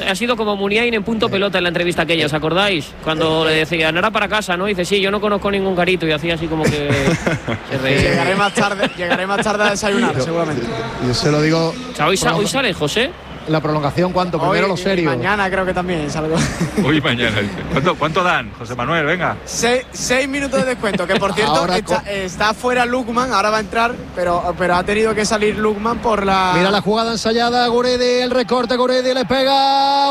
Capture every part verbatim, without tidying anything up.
ha sido como Muniain en punto pelota en la entrevista aquella, ¿os acordáis? Cuando le decían, no era para casa, ¿no? Y dice, sí, yo no conozco ningún garito, y hacía así como que se reía. Llegaré más tarde, llegaré más tarde a desayunar, yo, seguramente. Yo se lo digo. O sea, hoy, hoy sale, José. La prolongación, ¿cuánto? Primero Hoy, lo serio. Mañana creo que también salgo. Hoy mañana. ¿Cuánto, ¿Cuánto dan, José Manuel? Venga. Seis, seis minutos de descuento, que por cierto está, está fuera Lukman, ahora va a entrar, pero, pero ha tenido que salir Lukman por la... Mira la jugada ensayada, Guridi, el recorte, Guridi le pega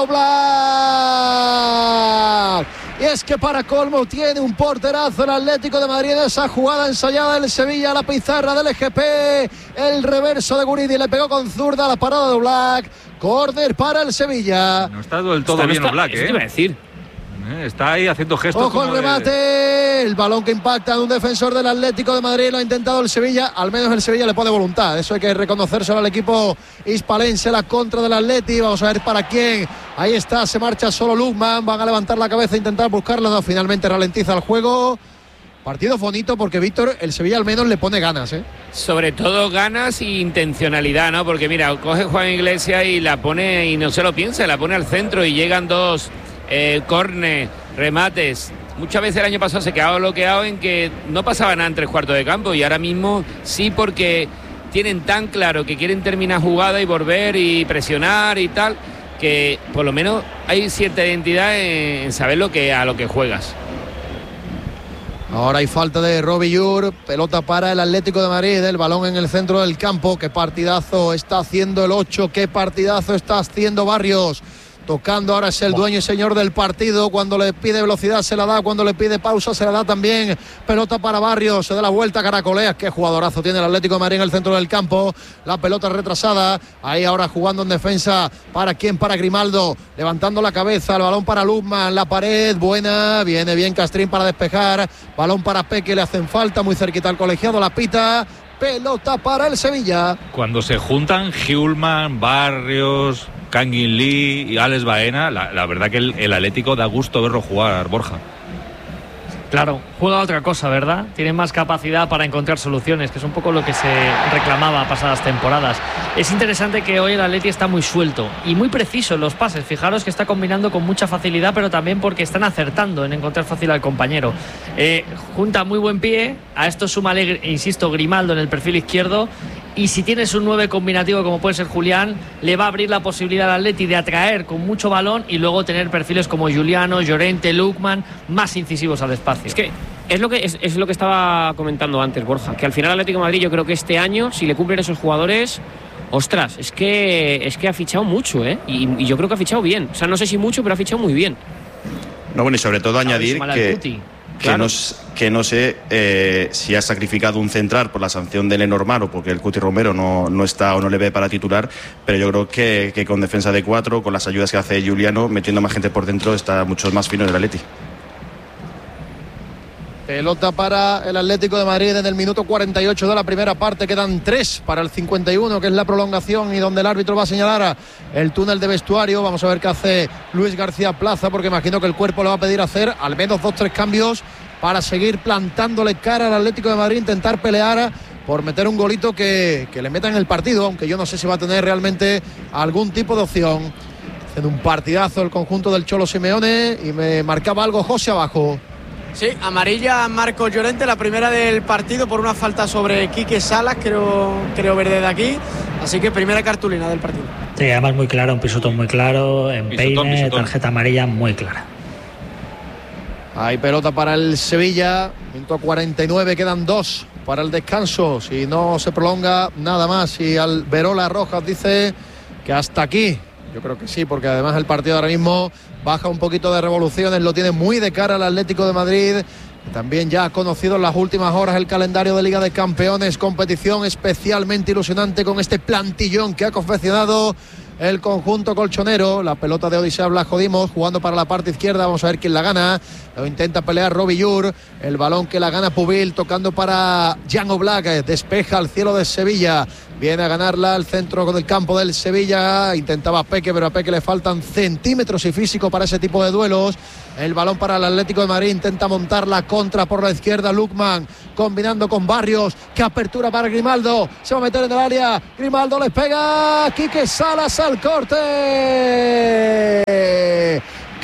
Oblak. Y es que para colmo tiene un porterazo el Atlético de Madrid en esa jugada ensayada del Sevilla, la pizarra del E G P, el reverso de Guridi, le pegó con zurda la parada de Oblak. Córner para el Sevilla. No está del todo está, bien no está, Oblak, ¿eh? Eso te iba a decir. Está ahí haciendo gestos. Ojo el remate, de... el balón que impacta en un defensor del Atlético de Madrid, lo ha intentado el Sevilla, al menos el Sevilla le pone voluntad, eso hay que reconocérselo al equipo hispalense, la contra del Atleti, vamos a ver para quién, ahí está, se marcha solo Lukman, van a levantar la cabeza e intentar buscarlo, no, finalmente ralentiza el juego. Partido bonito porque Víctor, el Sevilla al menos le pone ganas, ¿eh? Sobre todo ganas e intencionalidad, ¿no? Porque mira, coge Juan Iglesias y la pone, y no se lo piensa, la pone al centro y llegan dos eh, córner, remates. Muchas veces el año pasado se quedaba bloqueado en que no pasaba nada en tres cuartos de campo, y ahora mismo sí, porque tienen tan claro que quieren terminar jugada y volver y presionar y tal, que por lo menos hay cierta identidad en, en saber lo que, a lo que juegas. Ahora hay falta de Robbie Llur, pelota para el Atlético de Madrid, el balón en el centro del campo. Qué partidazo está haciendo el ocho, qué partidazo está haciendo Barrios. Tocando ahora es el dueño y señor del partido. Cuando le pide velocidad se la da, cuando le pide pausa se la da también. Pelota para Barrios, se da la vuelta, caracolea. Qué jugadorazo tiene el Atlético de Madrid en el centro del campo. La pelota retrasada, ahí ahora jugando en defensa. ¿Para quién? Para Grimaldo, levantando la cabeza, el balón para Lukman, la pared, buena, viene bien Castrín para despejar. Balón para Peque, le hacen falta, muy cerquita al colegiado, la pita. Pelota para el Sevilla. Cuando se juntan Hjulman, Barrios, Kangin Lee y Alex Baena, la, la verdad que el, el Atlético da gusto verlo jugar, Borja. Claro, juega otra cosa, ¿verdad? Tiene más capacidad para encontrar soluciones, que es un poco lo que se reclamaba pasadas temporadas. Es interesante que hoy el Atleti está muy suelto y muy preciso en los pases. Fijaros que está combinando con mucha facilidad, pero también porque están acertando en encontrar fácil al compañero. Eh, junta muy buen pie, a esto súmale, insisto, Grimaldo en el perfil izquierdo. Y si tienes un nueve combinativo como puede ser Julián, le va a abrir la posibilidad al Atleti de atraer con mucho balón y luego tener perfiles como Juliano, Llorente, Lukman, más incisivos al espacio. Es que es lo que, es, es lo que estaba comentando antes, Borja, que al final el Atlético de Madrid, yo creo que este año, si le cumplen esos jugadores, ostras, es que, es que ha fichado mucho, ¿eh? Y, y yo creo que ha fichado bien. O sea, no sé si mucho, pero ha fichado muy bien. No, bueno, y sobre todo añadir que... Que, claro. no, que no sé eh, si ha sacrificado un central por la sanción de Lenormand o porque el Cuti Romero no, no está o no le ve para titular, pero yo creo que, que con defensa de cuatro, con las ayudas que hace Juliano, metiendo más gente por dentro, está mucho más fino el Atleti. Pelota para el Atlético de Madrid en el minuto cuarenta y ocho de la primera parte. Quedan tres para el cincuenta y uno, que es la prolongación y donde el árbitro va a señalar el túnel de vestuario. Vamos a ver qué hace Luis García Plaza, porque imagino que el cuerpo le va a pedir hacer al menos dos, tres cambios para seguir plantándole cara al Atlético de Madrid, intentar pelear por meter un golito que, que le meta en el partido, aunque yo no sé si va a tener realmente algún tipo de opción. Haciendo un partidazo el conjunto del Cholo Simeone, y me marcaba algo José abajo. Sí, amarilla a Marcos Llorente, la primera del partido por una falta sobre Quique Salas, creo, creo ver desde aquí. Así que primera cartulina del partido. Sí, además muy claro, un pisotón muy claro, en Pisotón, peine, pisotón. tarjeta amarilla muy clara. Hay pelota para el Sevilla, minuto cuarenta y nueve, quedan dos para el descanso. Si no se prolonga nada más, y Alberola Rojas dice que hasta aquí. Yo creo que sí, porque además el partido ahora mismo baja un poquito de revoluciones, lo tiene muy de cara al Atlético de Madrid. También ya ha conocido en las últimas horas el calendario de Liga de Campeones, competición especialmente ilusionante con este plantillón que ha confeccionado el conjunto colchonero. La pelota de Odisea Blas Jodimos jugando para la parte izquierda, vamos a ver quién la gana. Lo intenta pelear Robbie Llur, el balón que la gana Pubil, tocando para Jan Oblak, despeja al cielo de Sevilla, viene a ganarla al centro del campo del Sevilla, intentaba Peque, pero a Peque le faltan centímetros y físico para ese tipo de duelos. El balón para el Atlético de Madrid, intenta montar la contra por la izquierda Lukman, combinando con Barrios, que apertura para Grimaldo, se va a meter en el área, Grimaldo les pega, Quique Salas al corte.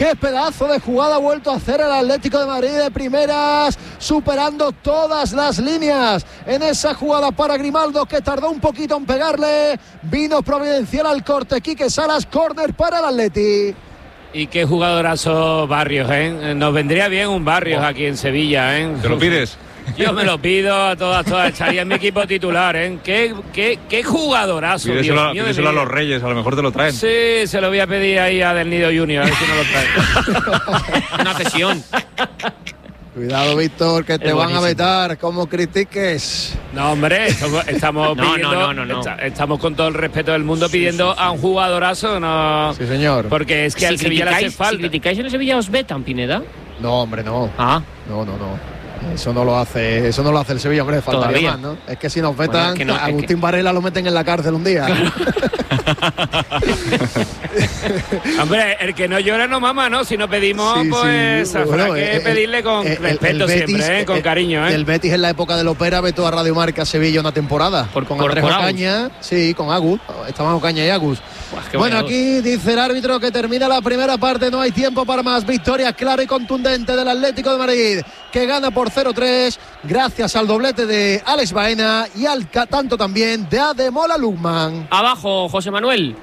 Qué pedazo de jugada ha vuelto a hacer el Atlético de Madrid de primeras, superando todas las líneas en esa jugada para Grimaldo, que tardó un poquito en pegarle. Vino providencial al corte Quique Salas, córner para el Atleti. Y qué jugadorazo Barrios, ¿eh? Nos vendría bien un Barrios aquí en Sevilla, ¿eh? ¿Te lo pides? Yo me lo pido a todas, todas. Echaría en mi equipo titular, ¿eh? Qué, qué, qué jugadorazo. Pídeselo, Dios mío, pídeselo a los Reyes, a lo mejor te lo traen. Sí, se lo voy a pedir ahí a Del Nido Junior, a ver si no lo traen. Una cesión. Cuidado, Víctor, que te Es van buenísimo. a vetar como critiques. No, hombre, estamos, estamos No, pidiendo, no, no, no, no. esta- estamos con todo el respeto del mundo pidiendo a un jugadorazo, no. Sí, señor. Porque es que al Si Sevilla le hace criticáis, si falta. criticáis en el Sevilla, ¿os vetan, Pineda? No, hombre, no. Ah, No, no, no. Eso no lo hace, eso no lo hace el Sevilla, hombre, faltaría Todavía. más, ¿no? Es que si nos Bueno, vetan, es que no, es Agustín que- Varela lo meten en la cárcel un día. Hombre, el que no llora no mama, ¿no? Si no pedimos, Sí, pues sí. habrá Bueno, que el- pedirle con el- el- respeto el Betis, siempre, ¿eh? Con el- cariño, ¿eh? El Betis en la época de Lopera vetó a Radio Marca Sevilla una temporada. Por- con por- Andrés por Agus. Ocaña, sí, con Agus. Estaban Ocaña y Agus. Buah, qué Bueno, buena aquí dice el árbitro que termina la primera parte, no hay tiempo para más. Victoria clara y contundente del Atlético de Madrid, que gana por cero tres, gracias al doblete de Alex Baena y al ca- tanto también de Ademola Lookman. abajo, José Manuel.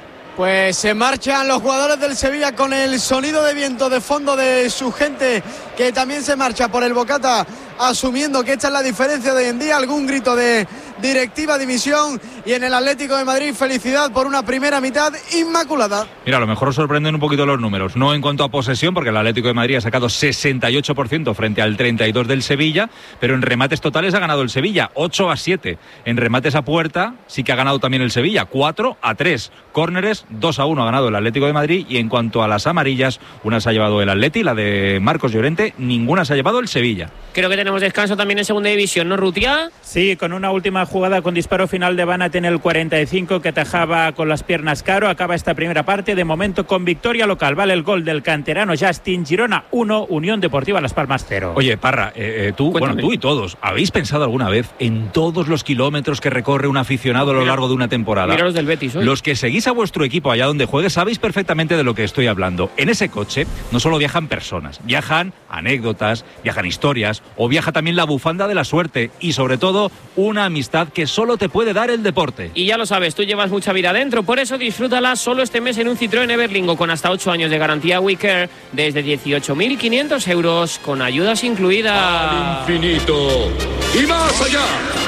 Pues se marchan los jugadores del Sevilla con el sonido de viento de fondo de su gente, que también se marcha por el Bocata, asumiendo que esta es la diferencia de hoy en día. Algún grito de directiva, dimisión, y en el Atlético de Madrid felicidad por una primera mitad inmaculada. Mira, a lo mejor os sorprenden un poquito los números. No en cuanto a posesión, porque el Atlético de Madrid ha sacado sesenta y ocho por ciento frente al treinta y dos del Sevilla, pero en remates totales ha ganado el Sevilla, ocho a siete. En remates a puerta sí que ha ganado también el Sevilla, cuatro a tres. Córneres, dos a uno ha ganado el Atlético de Madrid. Y en cuanto a las amarillas, una se ha llevado el Atleti, la de Marcos Llorente, ninguna se ha llevado el Sevilla. Creo que tenemos descanso también en segunda división, ¿no, Rutia? Sí, con una última jugada con disparo final de Banat en el cuarenta y cinco, que atajaba con las piernas Caro. Acaba esta primera parte de momento con victoria local. Vale el gol del canterano Justin. Girona uno, Unión Deportiva Las Palmas cero. Oye, Parra, eh, eh, tú, Cuéntame. bueno, tú y todos, ¿habéis pensado alguna vez en todos los kilómetros que recorre un aficionado a lo Mira, largo de una temporada? Mira los del Betis hoy. Los que seguís a vuestro equipo allá donde juegue sabéis perfectamente de lo que estoy hablando. En ese coche no solo viajan personas, viajan anécdotas, viajan historias, o viaja también la bufanda de la suerte y sobre todo una amistad que solo te puede dar el deporte. Y ya lo sabes, tú llevas mucha vida adentro, por eso disfrútala solo este mes en un Citroën Everlingo con hasta ocho años de garantía WeCare desde dieciocho mil quinientos euros con ayudas incluidas. Infinito y más allá.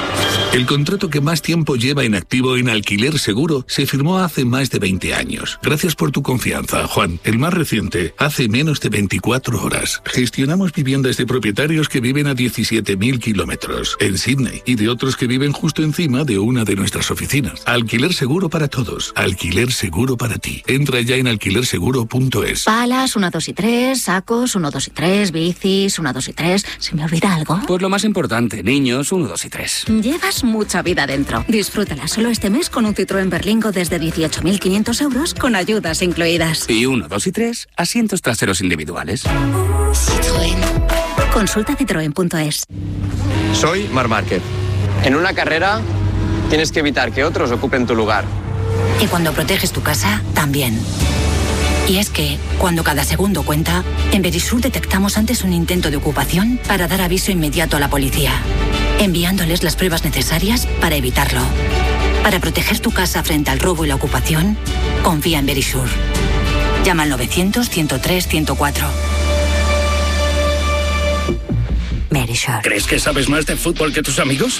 El contrato que más tiempo lleva en activo en Alquiler Seguro se firmó hace más de veinte años. Gracias por tu confianza, Juan. El más reciente, hace menos de veinticuatro horas. Gestionamos viviendas de propietarios que viven a diecisiete mil kilómetros en Sydney y de otros que viven justo encima de una de nuestras oficinas. Alquiler Seguro para todos. Alquiler Seguro para ti. Entra ya en alquiler seguro punto es. Palas, uno, dos y tres, sacos, uno, dos y tres, bicis, uno, dos y tres. ¿Se me olvida algo? Pues lo más importante, niños, uno, dos y tres. Llevas mucha vida dentro. Disfrútala solo este mes con un Citroën Berlingo desde dieciocho mil quinientos euros con ayudas incluidas. Y uno, dos y tres, asientos traseros individuales. Citroën. Consulta citroen punto es. Soy Marc Márquez. En una carrera tienes que evitar que otros ocupen tu lugar. Y cuando proteges tu casa, también. Y es que, cuando cada segundo cuenta, en Verisur detectamos antes un intento de ocupación para dar aviso inmediato a la policía, enviándoles las pruebas necesarias para evitarlo. Para proteger tu casa frente al robo y la ocupación, confía en Verisur. Llama al novecientos, ciento tres, ciento cuatro. Verisur. ¿Crees que sabes más de fútbol que tus amigos?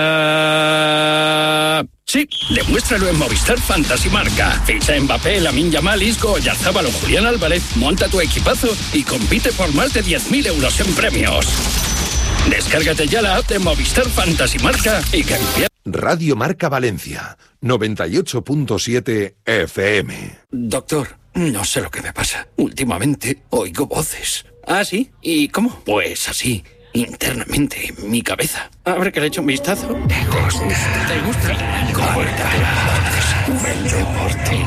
Uh... Sí, demuéstralo en Movistar Fantasy Marca. Ficha a Mbappé, Lamine Yamal, Isco, Oyarzabal o Julián Álvarez, monta tu equipazo y compite por más de diez mil euros en premios. Descárgate ya la app de Movistar Fantasy Marca y cambia. Radio Marca Valencia, noventa y ocho punto siete F M. Doctor, no sé lo que me pasa. Últimamente oigo voces. ¿Ah, sí? ¿Y cómo? Pues así, internamente, en mi cabeza. A ver que le echo un vistazo. ¿Te gusta? ¿Te gusta? El deporte.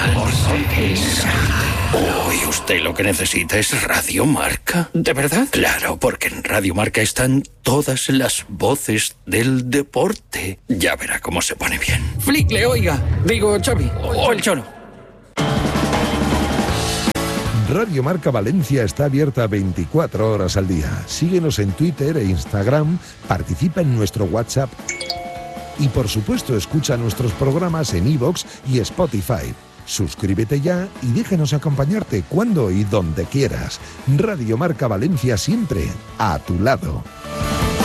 Uy, usted lo que necesita es Radio Marca. ¿De verdad? Claro, porque en Radio Marca están todas las voces del deporte. Ya verá cómo se pone bien. Flick, le oiga. Digo, Xavi. O el Cholo. Radio Marca Valencia está abierta veinticuatro horas al día. Síguenos en Twitter e Instagram, participa en nuestro WhatsApp y por supuesto escucha nuestros programas en iVoox y Spotify. Suscríbete ya y déjanos acompañarte cuando y donde quieras. Radio Marca Valencia, siempre a tu lado.